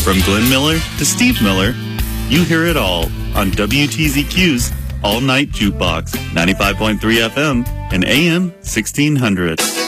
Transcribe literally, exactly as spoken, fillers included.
From Glenn Miller to Steve Miller, you hear it all on W T Z Q's All Night Jukebox, ninety-five point three F M and A M sixteen hundred.